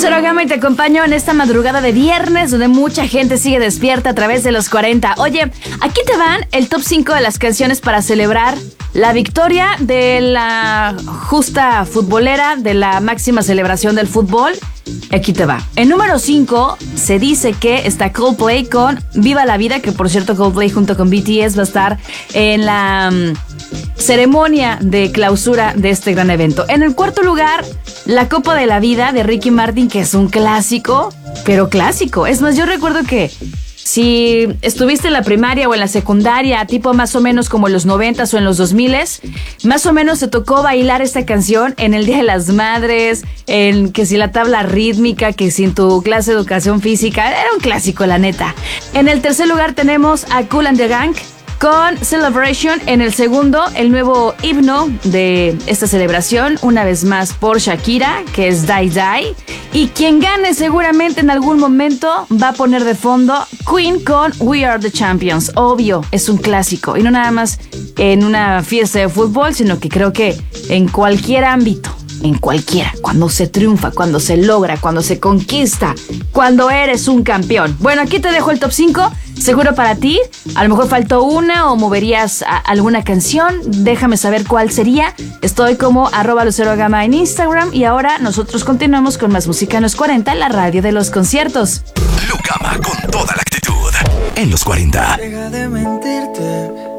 Lucero Gama y te acompaño en esta madrugada de viernes donde mucha gente sigue despierta a través de los 40. Oye, aquí te van el top 5 de las canciones para celebrar la victoria de la justa futbolera, de la máxima celebración del fútbol. Aquí te va. En número 5 se dice que está Coldplay con Viva la Vida, que por cierto Coldplay junto con BTS va a estar en la ceremonia de clausura de este gran evento. En el cuarto lugar, La Copa de la Vida de Ricky Martin, que es un clásico, pero clásico. Es más, yo recuerdo que si estuviste en la primaria o en la secundaria, tipo más o menos como en los 90s o en los 2000s, más o menos te tocó bailar esta canción en el Día de las Madres, en que si la tabla rítmica, que si en tu clase de educación física. Era un clásico, la neta. En el tercer lugar tenemos a Kool and the Gang con Celebration. En el segundo, el nuevo himno de esta celebración, una vez más por Shakira, que es Die Die. Y quien gane seguramente en algún momento va a poner de fondo Queen con We Are the Champions. Obvio, es un clásico. Y no nada más en una fiesta de fútbol, sino que creo que en cualquier ámbito. En cualquiera, cuando se triunfa, cuando se logra, cuando se conquista, cuando eres un campeón. Bueno, aquí te dejo el top 5, seguro para ti. A lo mejor faltó una o moverías alguna canción. Déjame saber cuál sería. Estoy como @LuceroGama en Instagram. Y ahora nosotros continuamos con más música en los 40, la radio de los conciertos. Lu Gama con toda la actitud en los 40. Deja de mentirte.